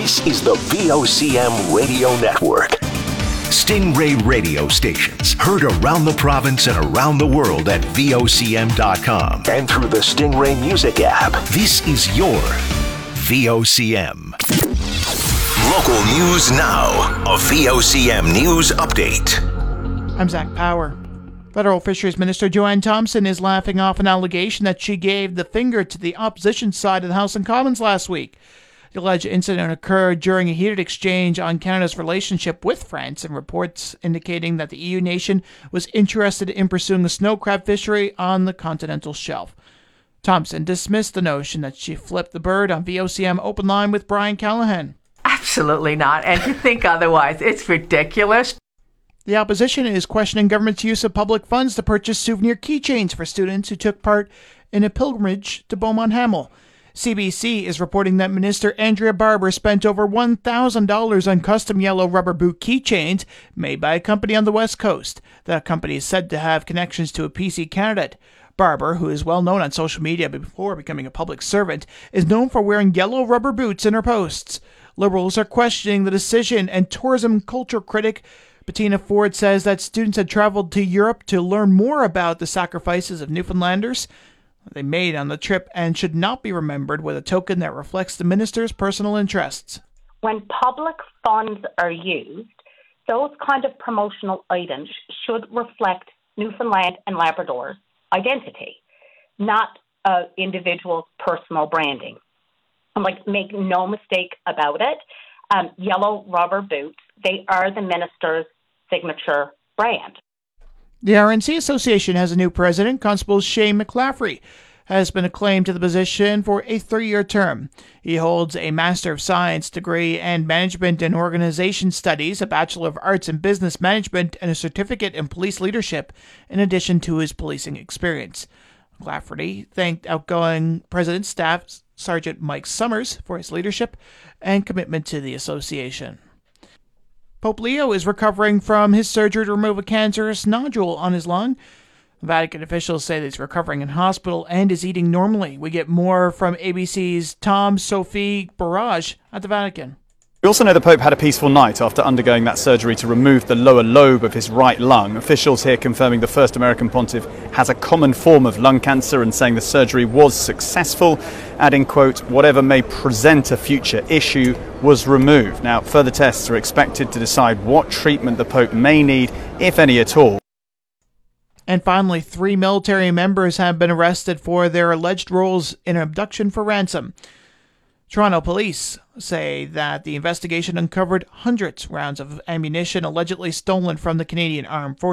This is the VOCM Radio Network. Stingray radio stations heard around the province and around the world at VOCM.com and through the Stingray Music app. This is your VOCM. Local news now. A VOCM News Update. I'm Zach Power. Federal Fisheries Minister Joanne Thompson is laughing off an allegation that she gave the finger to the opposition side of the House and Commons last week. The alleged incident occurred during a heated exchange on Canada's relationship with France and reports indicating that the EU nation was interested in pursuing a snow crab fishery on the continental shelf. Thompson dismissed the notion that she flipped the bird on VOCM Open Line with Brian Callahan. Absolutely not. And to think otherwise, it's ridiculous. The opposition is questioning government's use of public funds to purchase souvenir keychains for students who took part in a pilgrimage to Beaumont Hamel. CBC is reporting that Minister Andrea Barber spent over $1,000 on custom yellow rubber boot keychains made by a company on the West Coast. The company is said to have connections to a PC candidate. Barber, who is well known on social media before becoming a public servant, is known for wearing yellow rubber boots in her posts. Liberals are questioning the decision, and tourism culture critic Bettina Ford says that students had traveled to Europe to learn more about the sacrifices of Newfoundlanders they made on the trip and should not be remembered with a token that reflects the minister's personal interests. When public funds are used, those kind of promotional items should reflect Newfoundland and Labrador's identity, not individuals' personal branding. Make no mistake about it, yellow rubber boots, they are the minister's signature brand. The RNC Association has a new president. Constable Shane McClaffrey has been acclaimed to the position for a 3-year term. He holds a Master of Science degree in Management and Organization Studies, a Bachelor of Arts in Business Management, and a certificate in Police Leadership, in addition to his policing experience. McClaffrey thanked outgoing President Staff Sergeant Mike Summers for his leadership and commitment to the association. Pope Leo is recovering from his surgery to remove a cancerous nodule on his lung. Vatican officials say that he's recovering in hospital and is eating normally. We get more from ABC's Tom Sophie Barrage at the Vatican. We also know the Pope had a peaceful night after undergoing that surgery to remove the lower lobe of his right lung. Officials here confirming the first American pontiff has a common form of lung cancer and saying the surgery was successful, adding, quote, whatever may present a future issue was removed. Now, further tests are expected to decide what treatment the Pope may need, if any at all. And finally, 3 military members have been arrested for their alleged roles in abduction for ransom. Toronto police say that the investigation uncovered hundreds of rounds of ammunition allegedly stolen from the Canadian Armed Forces.